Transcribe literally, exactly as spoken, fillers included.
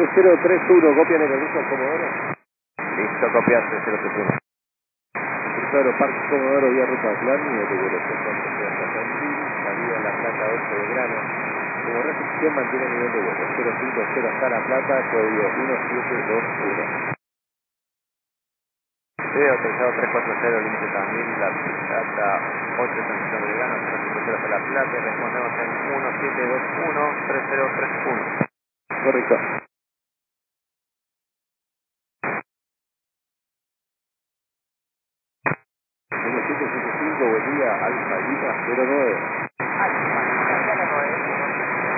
cero tres uno, copia de permiso al Comodoro. Listo, copia tres cero tres uno. Crucero Parque Comodoro, vía ruta Atlántico, de vuelo trescientos treinta salida a La Plata ocho de grano. Como recepción mantiene el nivel de vuelo cero cinco cero hasta La Plata, código uno siete dos uno. Sí, autorizado tres cuatro cero, límite también, La Plata ocho treinta de grano, cero cinco cero hasta La Plata, y respondemos en uno siete dos uno tres cero tres uno. Correcto. uno siete siete cinco, buen día, Alfa Lima cero nueve.